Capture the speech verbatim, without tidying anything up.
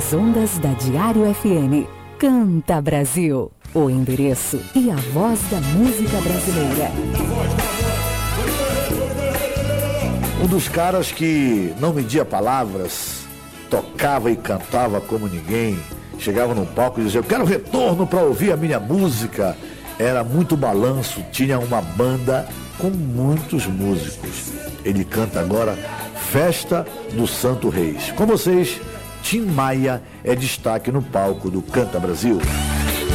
nas ondas da Diário F M. Canta Brasil, o endereço e a voz da música brasileira. Um dos caras que não media palavras, tocava e cantava como ninguém, chegava no palco e dizia: eu quero retorno para ouvir a minha música. Era muito balanço, tinha uma banda com muitos músicos. Ele canta agora Festa do Santo Reis. Com vocês, Tim Maia é destaque no palco do Canta Brasil.